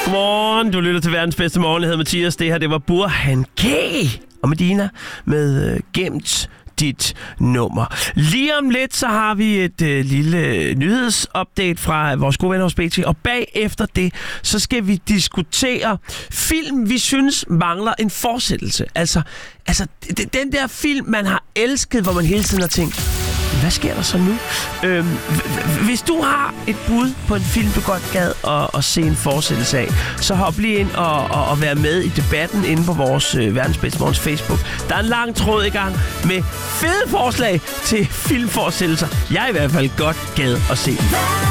Godmorgen, du lytter til verdens bedste morgen. Jeg hedder Mathias. Det her, det var Burhan G. og Medina med Gemt dit nummer. Lige om lidt, så har vi et lille nyhedsupdate fra vores gode venner hos BT, og bagefter det, så skal vi diskutere film, vi synes mangler en fortsættelse. Altså den der film, man har elsket, hvor man hele tiden har tænkt, hvad sker der så nu? Hvis du har et bud på en film, du godt gad at se en fortsættelse af, så hop lige ind og vær med i debatten inde på vores Verdens Bedste Morgens Facebook. Der er en lang tråd i gang med fede forslag til filmfortsættelser, jeg i hvert fald godt gad at se.